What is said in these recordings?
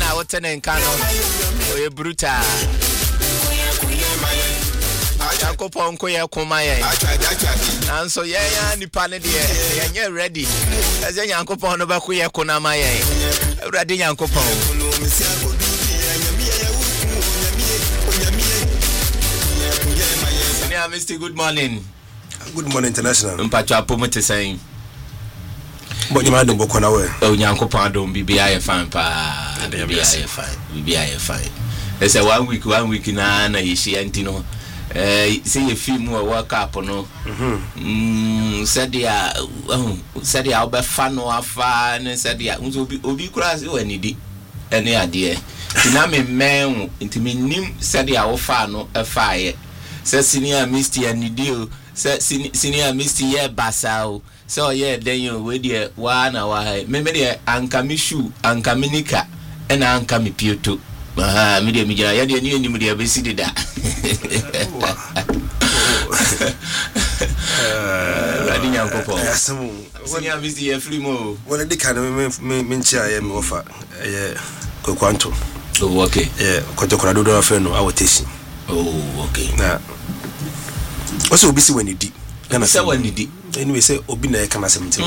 na wotene nka no oye brutal Yankopon ko ye koma ye nanso ye ya nipa ne de ye nye ready eze Yankopon no ba ko ye kona ma ye Ewurade Yankopon Senior Mr. Good morning. Good morning, International. Mpacho apomote saying. But you might go na we. Oh, Yankopon don BBI fine pa. BBI fine. They say 1 week na yishi antino. Say a film or work up no. Said ya obe fan no afa and said ya obi kura se wani di ene ade. Tina me men intimi nim said ya wo fa no afa ye. Say senior Mr. Anidio, say senior Mr. Ye Basao. So yeah, then you with the one hour. Maybe the Ankamishu, Ankaminika, and Ankami Pioto. Media media, ya the new media basically that. Radin Yankopo. Senior Mr. Ye Flimo. Well, the kind of mencha I am offer. Quantum. Oh, okay. Yeah, Cotocorado Feno, our tasting. Oh, okay. Now. Also, busy when you did. Say when you did. Anyway, say Obina can say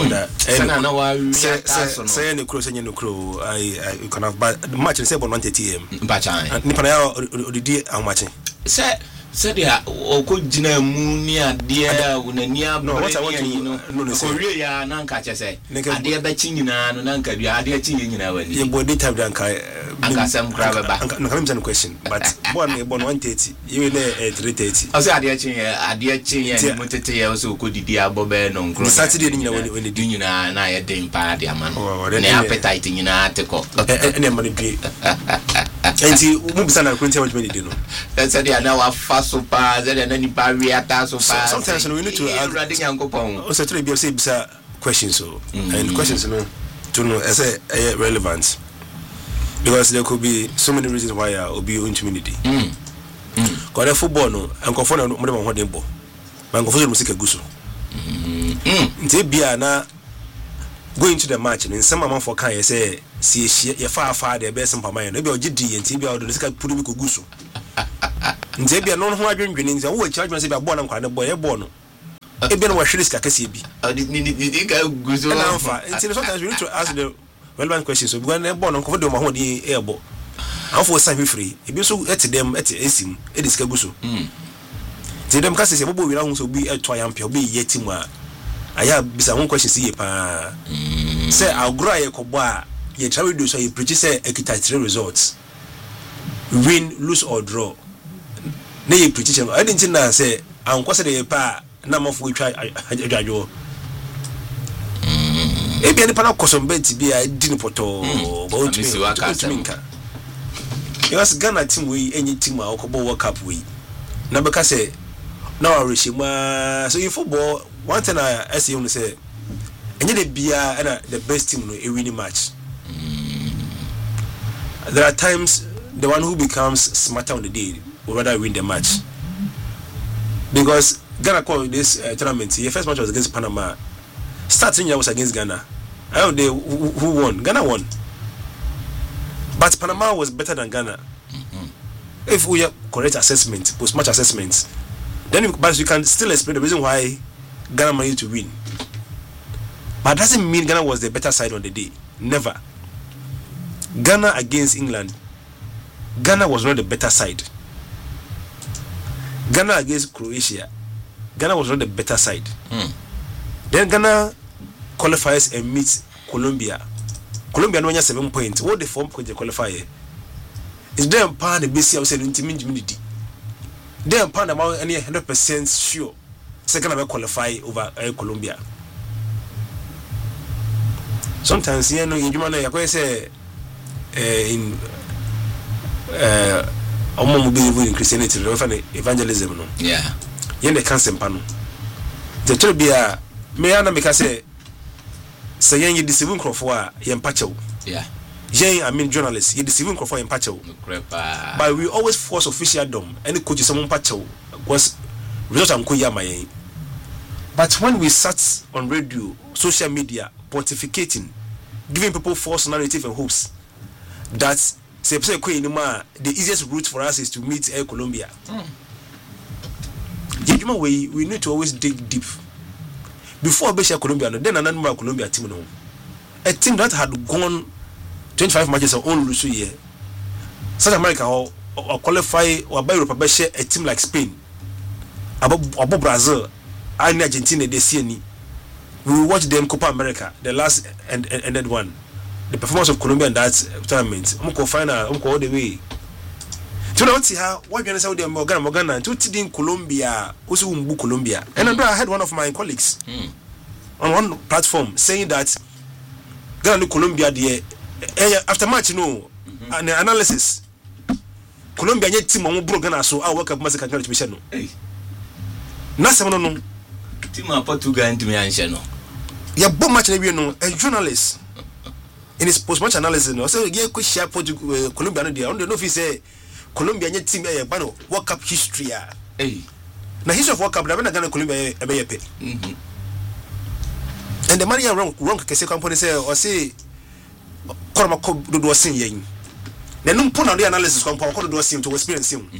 any cross and no crow. I can have but the match is about 1:30 am. Bacha. Nipana or the day how much? Said ya oko jina mu ni ade unania no what I want to no Korea ya na nka che say ade ba chi nyina no na nka bia ade chi nyina wani ye body time dan kai anka sam grab ba no can me question but born 1:30 you na 3:30 o say ade chi ye ni motete ye o so ko didi abobe no nkro Saturday ni nyina wani di nyina na ye den pa ade ama no na appetite nyina ateko ene ma ni bi enti mu bisa na kwenti what me di no said ya na wa super that and any barrier so far. Sometimes we need to add also to be say questions so and questions no to know as a relevant because there could be so many reasons why will be community. Because football no and confirm no more than one dembo. Man confirm music guso. Nti bia na going to the match and some amount for can say see ye far the best in Pamayan. Maybe OGD and TB out the sky put me guso. Nzebia no ho adwendwene nze wo charge me se bia born nkwa ne boy e born no e bia no wa hwere sika kase bi ni ka guzo na fa until sometimes we need to ask the relevant questions so because e born no de mo ho di e bo afo san hwefree e bi so etedem esim e de sika guso dem kase se bobo wira hu so bi eto ayampia obi ye tim a aya bisa ho questions ye pa say agro aye kobo a ye travel do so ye preach say equitable results win lose or draw na ye preaching I didn't know say anko say dey pa na mafo twa adwadwo e bia ni pa na kosombe bi a di ni poto ba otumi nka yes Ghana team we any team a okobo World Cup we na be ka say na wa reshima so in football one thing I say you say enye de bia na the best team no e win match. There are times the one who becomes smarter on the day would rather win the match. Because Ghana called this tournament, the first match was against Panama. Starting year was against Ghana. I don't know who won. Ghana won. But Panama was better than Ghana. If we have correct assessment, post-match assessments, then but you can still explain the reason why Ghana managed to win. But that doesn't mean Ghana was the better side on the day. Never. Ghana against England, Ghana was not the better side. Ghana against Croatia, Ghana was not the better side. Then Ghana qualifies and meets Colombia. Colombia no 7 points. What the 4 point they qualify? Is them part the BC I said intimidity. Them part about any 100% sure. Second I qualify over Colombia. Sometimes you know in Germany I say in omo believe in Christianity evangelism no yeah yen the cancer pano the tribia me ana me ka say yen you deceive crofo a yen pachew yeah yen I mean journalists you deceive crofo yen pachew but we always force officialdom any coach someone pachew was result am koya mayen. But when we sat on radio social media pontificating giving people false narrative and hopes that say the easiest route for us is to meet Air Colombia. We need to always dig deep. Before Air Colombia, then another Colombia team, no, a team that had gone 25 matches on only year. South America or qualify or by Europe, a team like Spain, above Brazil, and Argentina, they see any. We will watch them Copa America, the last ended one. The performance of Colombia in that tournament. I'm going final, all the way. To not see how why you say Morgana to in Colombia, also Mbu Colombia. And I had one of my colleagues on one platform saying that Ghana Colombia the after match an analysis. Colombia yet team on Ghana so I work up Master Canadian. Nasa no team Portugal and me and no. Ya bomb match no a journalist in his post match analysis no so yeah could share Colombia no there. I don't know if he say Colombia yet team a bano World Cup history na history of World Cup na Ghana Colombia e and the man here wrong kese company say or say Koroma ko do sin yen na no put on the analysis company ko do sin to experience him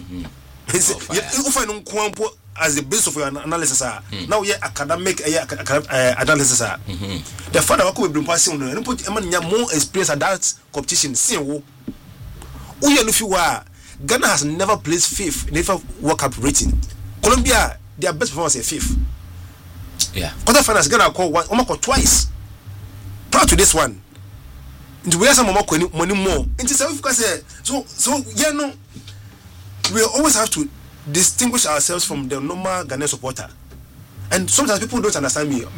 you find no kwampo as the base of your analysis now yeah academic analysis the father wako be passing no put more experience at that competition sin wo uye no fi wa Ghana has never placed fifth, never World Cup rating. Colombia, their best performance is fifth. Yeah. Quarterfinals, Ghana call one, almost twice. Prior to this one, into where some more money more. Into so yeah no, we always have to distinguish ourselves from the normal Ghanaian supporter. And sometimes people don't understand me.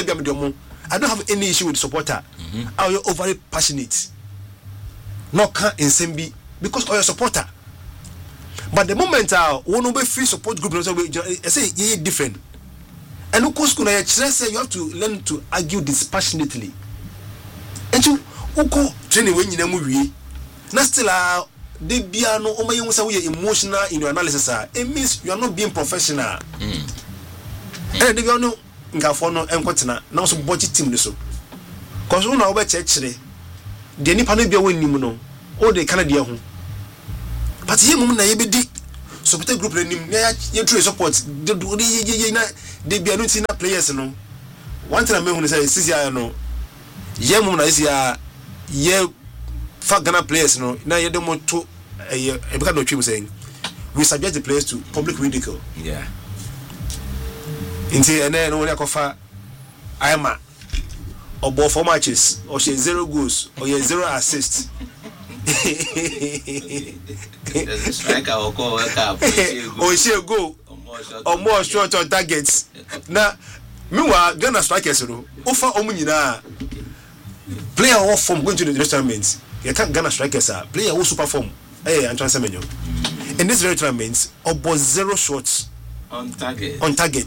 I don't have any issue with supporter. I'm overly passionate. No can't in because of your supporter. But the moment one of free support group, I say yeah different. And of course, you have to learn to argue dispassionately. And you go training when you know we. Now still they be no emotional in your analysis. It means you are not being professional. And they be no ngafono enkwetena na so budget team so. Cause una obe chechire. De nipa no bia wonnim no. O de Canada ho. But here mum na ye be di support group nim na ye true support ye na de bia no ti na players no. One time me hu say sisi no. Ye mum na isia ye fa Ghana players no na ye dem to e be ka no twim saying we subject the players to public ridicule. Yeah. Inti ene no wona kofa ayama obo 4 matches or she 0 goals or ye 0 assists. The striker will go World Cup. Or she go or more short on targets. Now meanwhile Ghana strikers no offer omu nyina player who form going to the tournament. You can't Ghana strikers are player who super form and transfer menu. In this very tournament obo 0 shots on target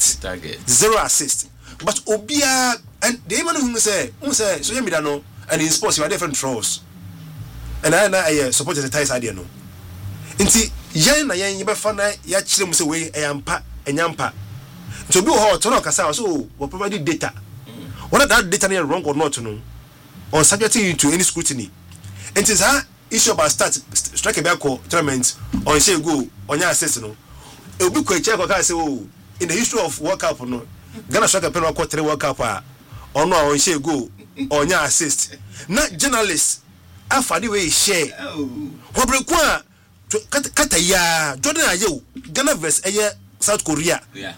0 assist. But obia and the man who say so you me that no and in sports you are different throws. And I support the ties idea no. Inti yen na yen be fa na ya kire mu say we eyampa enyampa. To be hot no kasa so we provide data. Whether that data is wrong or not no or subjecting you to any scrutiny. It is how issue about strike a back tournament or say go on your assist no. It will be quite check or say oh in the history of World Cup no Ghana strike a penalty quarter World Cup or no on say go on your assist. Not journalists after the way share. What break one Kataya Jordan Ayew Ghana vs South Korea. Yeah.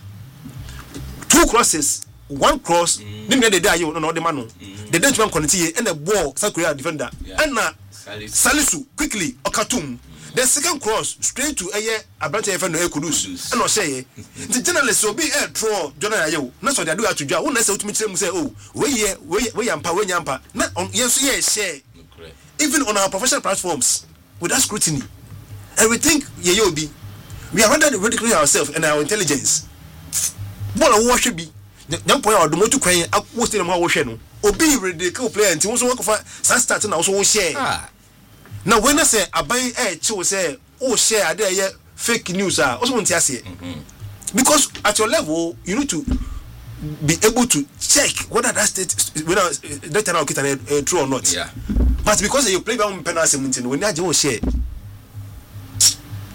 2 crosses, 1 cross. Then the day you no the man. The Dutch man continue and the ball South Korea defender. And Salisu quickly Okatum. The second cross straight to Abante FN no Kudus. And no say the journalist will be a draw Jordan Ayew. That's what they do to draw. One say to me say oh we yampa. Not on yes share. Even on our professional platforms without scrutiny. And we think we are rather ridiculing ourselves and our intelligence. What should be young point or the motor crying up most of them no obi ridicule player and also work for some start and also share. Now when I say I buy chill say oh share there fake news also want to say because at your level you need to be able to check whether that state whether that turn out true or not. Yeah. But because you play one penalty when you share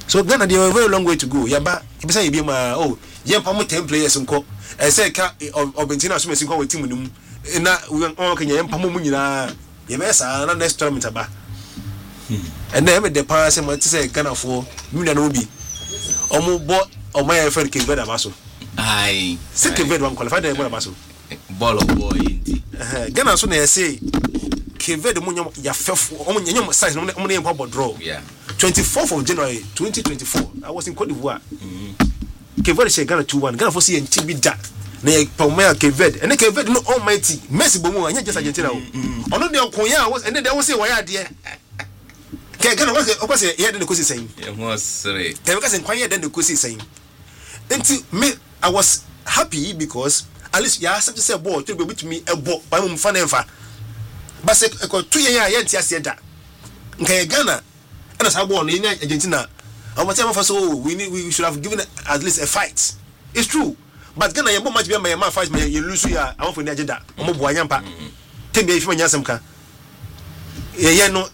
So Ghana, they have a very long way to go. Yaba, you say you oh, Yampamo 10 players and co. I say, or Bentina Smith with Tim. Na we can Yampamo Munina, Yamesa, and next tournament about. And then the parents and what to say Ghana for Munanobi. Omo bought or my friend came better muscle. Aye, Second bed one qualified muscle. Ball of boy. Ghana soon I say, Kevin the Munyam Yafef, size only in Papa draw. Yeah. 24th of January 2024. I was in Cote d'Ivoire. Kevin say Ghana 2-1. Ghana for see and TB that. Ne Pomea Kevin. And Kevin no almighty. Messi Bomo and just Argentina. On the Koya was and then they will say why dear. Ghana was here then the Kusi saying. It was sorry. They was in quiet then the Kusi saying. Until me I was happy because at least you have to say ball to be with me a ball by Mufanenfa. But say 2 years said that. Okay, Ghana and as I won in Argentina. And whatever for so we should have given at least a fight. It's true. But Ghana you much be my fight me you lose ya I want for the agenda. Omo boanyampa. Tembe if me nyasemka. Yeah no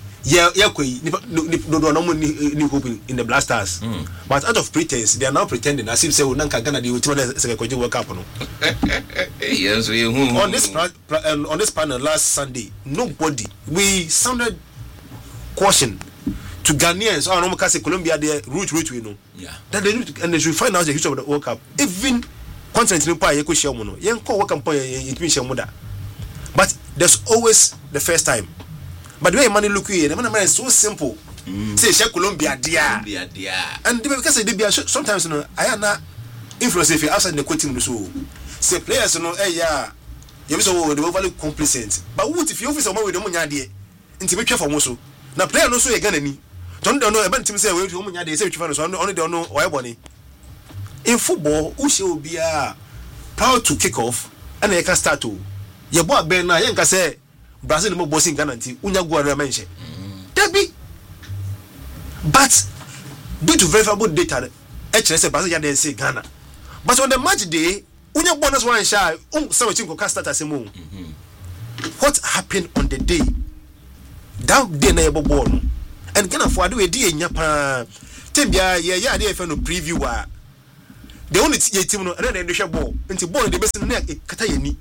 no hope in the Blasters. But out of pretense, they are now pretending as if say Nanka Ghana the ultimate World Cup. Yes, on this panel last Sunday, nobody we sounded caution to Ghanaians or no say Colombia their route we know. Yeah. That they and they should find out the history of the World Cup. Even continent in Paya Yeko Shamono, Yanko World Cup in Shamuda. But there's always the first time. But the way money look here, the man is so simple. Say Share Colombia dear. And because they be sometimes I am not influence if you outside the quoting so. Say players you so the overly complacent. But what if you office someone with the money idea? Intimate for Moso. Now player no so again any. Don't know about him say we to money idea say so only don't know why bonny. In football, who shall be proud to kick off and they can start to. Your boy Ben na yen ka say Brazil mo bossing Ghana nti unya go ara mention. Debi. But due to verifiable data, say Brazil ya dey say Ghana. But on the match day, unya bonus one shy, some team go start as a move. What happened on the day? That day na ebo ball. And Ghana for ado e dey nya pa. Tembia ya dey fe no preview wa. The only team no na dey share ball. Nti ball dey best na kata yani.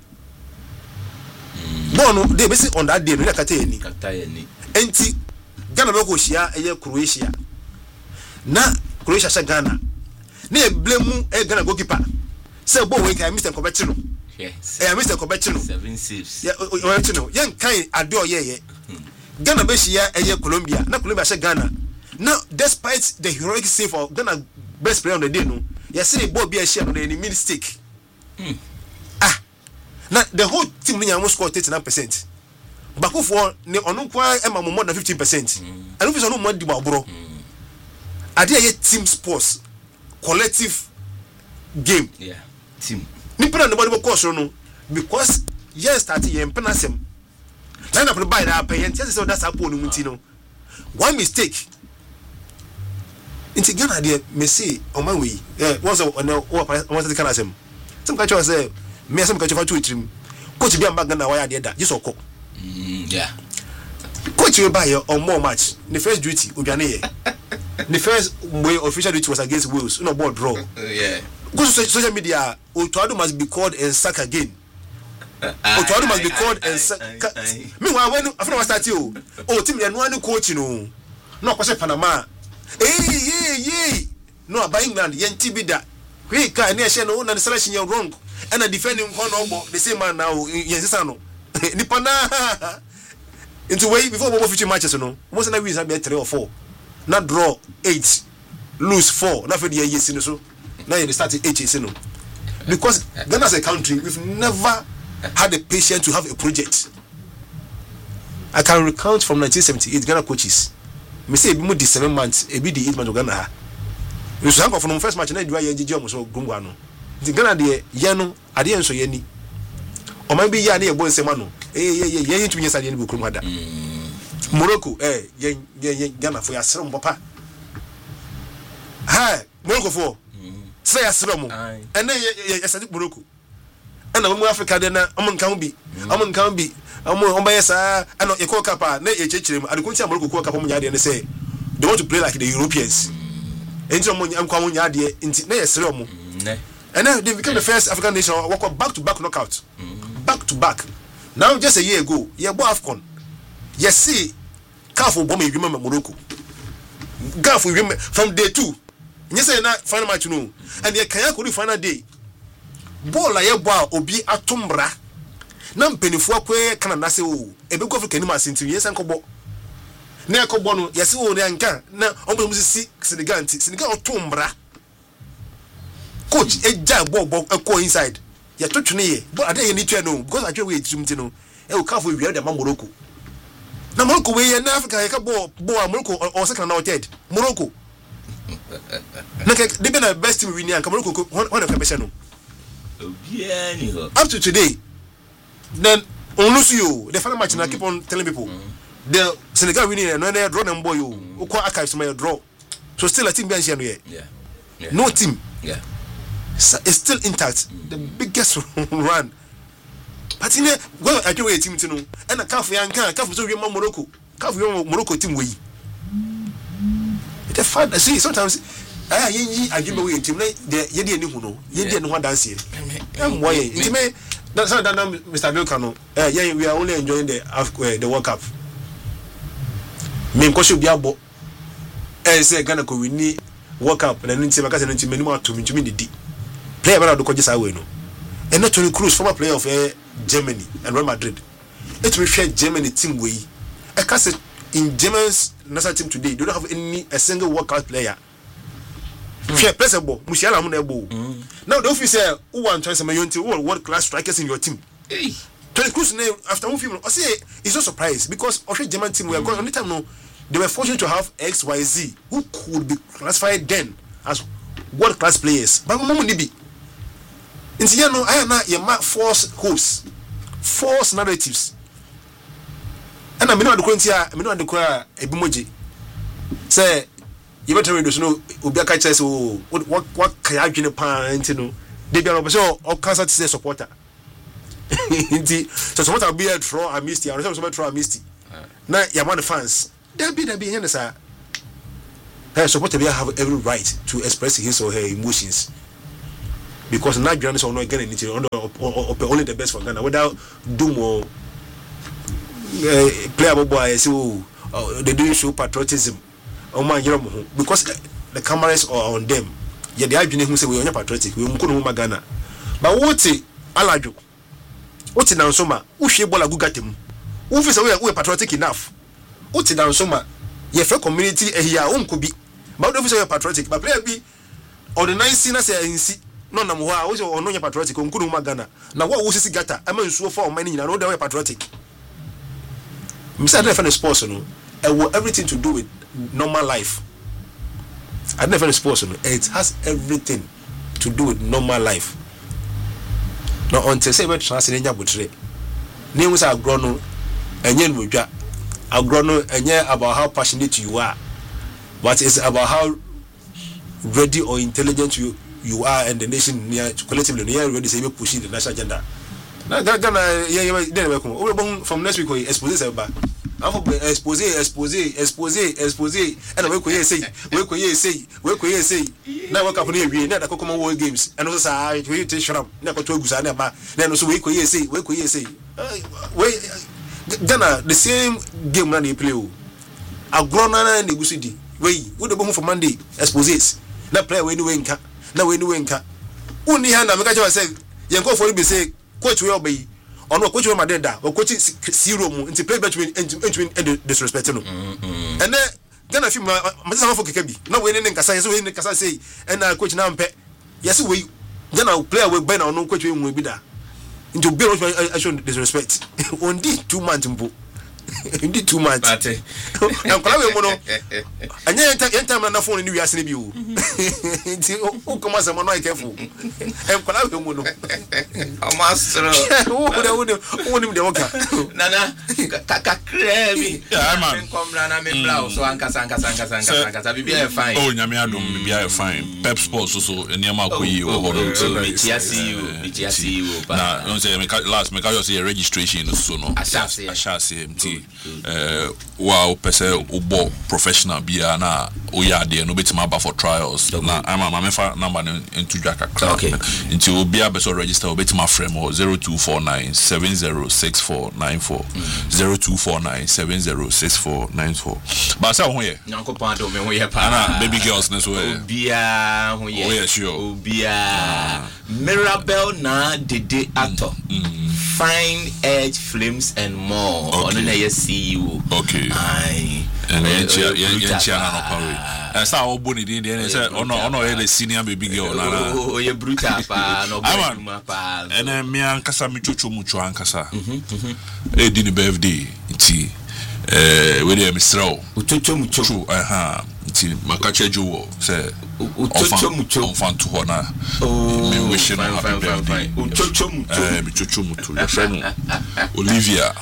Bono they be on that day no kata yani enti Ghana be go hia Croatia na Croatia sha Ghana na e blame Ghana goalkeeper say ball we can Mr. Kobechino yes Mr. Kobechino 7 saves yeah Kobechino yen kan ade oyeye Ghana be hia Colombia na Colombia sha Ghana now despite the heroic save of Ghana best player on the day no you say ball be a share on the mistake now the whole team ni almost scored 39%. Bakufo ne onu kwa ema more than 15%. And if no more di bro. Ade ye team sports collective game. Yeah. Team. Ni pena nobody go so no because yes start ye penasem. Na na buy that pay and say that's happen no munti no. One mistake. Inti Ghana dey me say on my way. Once on the can asem. Some catch say me some catch for two trim. Coach be am Ghana why dey that. Just okọ. Yeah. Coach we buy on more match. The first duty obiane here. The first way official duty was against Wales. No ball draw. Yeah. Go to social media. Otuado must be called and sack again. Otuado must be called and sack. Meanwhile when after I start you, team dey no coach no. No kwase Panama. Hey. No by England yen TB da. We can na share no na selection you wrong. And a defending one obo the same man now yen no. Ni pana. Into way before 50 matches no. Most na wins have 3 or 4. Not draw 8, lose 4. Not for the years in so. Now you start 8 years no. Because Ghana as a country, we've never had the patience to have a project. I can recount from 1978 Ghana coaches. Me say be more the 7 months, e be the 8 months of Ghana. We so from first match na dua ye gigi omo gungwa no. Di Ghana de ye no ade enso ye ni. O man be ya na ye bo nsema no. Ye ntumi nyesa de ni bukurum hada. Morocco ye Ghana for ya serem papa. Ha, Morocco for. Say ya serem. And then ye sadi Morocco. And na Africa de na am nkan bi. Am nkan bi. Am ba yesa ana ye ko kapa na ye chechirem. Adekunti Morocco ko kapa mu nya de ne say they want to play like the Europeans. And so I'm coming here, and then they became the first African nation walk back-to-back knockout. Back-to-back. Now, just a year ago, AFCON. You see, CAF will bomb remember Morocco. CAF will remember from day 2. You say na final match no. And the Kenya could final day. Ball la yeboa obi atombra. Na mpenifo akwe kana na se o. Ebe go Africa ni ma sinti yesa nkobo. Na akobo no yesi o ne anka na ombo musisi Senegal otombra. Coach eja ball ko inside. Ya totune ye. But ade ye ni twa no because atwe we tumti no. E o CAF we de Morocco. Na Morocco we na Africa ka ball Morocco or second now third. Morocco. They been the best team winning and Morocco one of the up to today. Then on Lucio, the final match and I keep on telling people the Senegal winning and when they draw them boy you archives my draw. So still a team bench here. No team. It's still intact. The biggest run. But in well I do a team to know and a calf young calf so Morocco. Calf Morocco team we. It's a fun. See, sometimes I give away team. Ye didn't know. Ye didn't want dance here. I'm why. It's me. That's not Mr. Belcano. Yeah, we are only enjoying the World Cup. Me because you be abo. Say Ghana ko win World Cup. Na nti maka say nti menu ato me ntumi didi. Player bara do ko gisa we no. And not Toni Kroos, former player of Germany and Real Madrid. It will share Germany team we. I can say in German's national team today, they don't have a single workout player. Fair possible, Musiala Munebo. Now the officer who want to say you world class strikers in your team. Toni Kroos name after one film, I say it's no surprise because our German team we are going on the time now. They were fortunate to have XYZ who could be classified then as world class players. But Mumundi in Tiano, I am not your false hopes, false narratives. And I mean, the Quintia, I mean, the Qua Ebimoji say, you better read the snow, Ubiaka says, what can I do in a pan, you know? They be a or cancer to say supporter. So, what I'll be a draw, I missed you, or some draw, I missed you. Now, you're one of the fans. There'll be here, sir. Her supporter will have every right to express his or her emotions. Because Nigerians are not getting anything, only the best for Ghana, without doom or player boy, so they do show patriotism. Oh my, because the cameras are on them. Yeah, they are who say we are patriotic, we are Ghana. But what's it, Alajo? What's it now, Soma? Who she bola gugatim? Who is we are patriotic enough? What's it now, Soma? Your fair community here, could be. But officer are patriotic, but player be or the nice sinners in see. No, no, I was on no patriotic on Kuruma Ghana. Now, what was this gata? I mean, so far, many, I know they were patriotic. Mr. Defender sports, no, everything to do with normal life. I never sports, no, it has everything to do with normal life. Now, until say, we're translating Jabutre. Names are grown, and yen with Jack. I've grown and yeah about how passionate you are, but it's about how ready or intelligent you are and the nation near collectively near ready to push the national agenda. Now Ghana yeah from next week we expose about expose and we say now what happen here na the Commonwealth Games and also we take shram na ko to gusa na ba na no so we say we Ghana the same game na they play o agrona na negusidi we the bomb for Monday exposes na play we anyway nka na we anyway nka uni ha na me ka say yenko for be say coach we obey ono coach we madeda o coach zero mu nti play between and disrespect no and then Ghana film ma say for keke bi na we ne nkasa say we ne nkasa say and coach na mpe yes we Ghana player we be na ono coach we mu bi da into build I show disrespect only 2 months mbo indeed 2 months and kala we mo no anya enta na phone ni wi asene bi o nti o come as mo no careful and kala we mo no o master o ni de woka nana kakakre mi man come na me blouse so ankasa bibia fine oh nyame adom bibia fine pep sports so eniam akoyi o ho no na no say last make you say registration so no ashase mti wow pese ubo professional bia na oya de no betima ba for trials na I'm a fa number into Jaka crowd okay into obi abeso register obetima frame 0249706494 0249706494 but say ho ye nyankopon do me ho ye pa na baby girls na so bia ho ye oh yeah sure bia Mirabel na dede actor Fine Edge Films and more on na CEO okay ai and yenchia na no power esa obo ni dey dey say ono the senior baby girl na oh ye brutal pa no ma pa and me ankasa me chocho mucho ankasa e di ni birthday nti we dey misrao chocho mucho nti makache jowo say chocho mucho on to hona me wish no happy birthday chocho mucho me chocho mucho your friend Olivia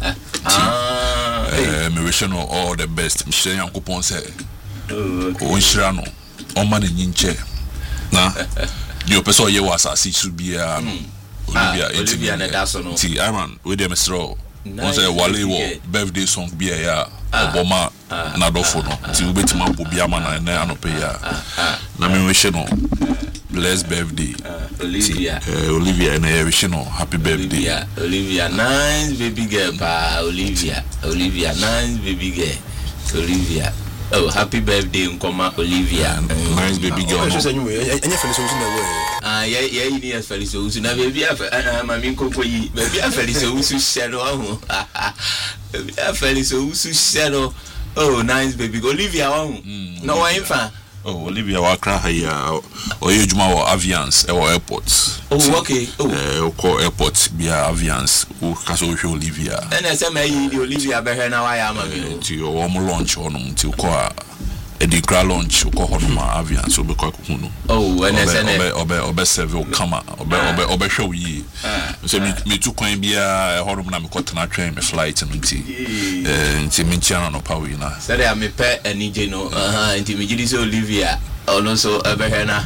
me wish no all the best me share yankopon say o nshira no o ma na nyinche na the person ye was asisi bia Olivia na daso no ti Iman we dey misro on say wale wo birthday song bia ya oboma na dofo no ti we betima bo bia ma na anope ya na me wish no blessed birthday Olivia and I wish no happy birthday Olivia nice baby girl pa Olivia nice baby girl Olivia oh happy birthday nkoma Olivia nice baby girl enye Felice Owusu na we yeah ni Felice Owusu na baby mami nkoko yi baby Felice Owusu share ho baby Felice Owusu share oh nice baby Olivia no wa infa oh Olivia wa kra haya oye juma wa Aviance e wa airport oh okay ko airport bia Aviance o kaso hwe Olivia na se mai di Olivia be hwe na wa ya mami ti o mo launch onum ti ko a edikra launch ko hono ma Aviance o be ko akunu oh na se ne obe serve o kama obe hwe o yi so me tu kwan bia hono na me ko tena train me flight no ti me ntia no pa wi na se dey me pe anije no nti me gidi se Olivia ono so ebehena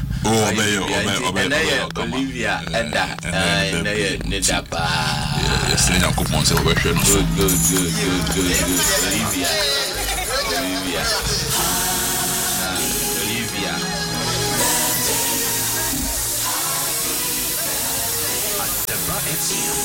Olivia enda na ye ne dapa yes ni yakopon se obehwe no good Olivia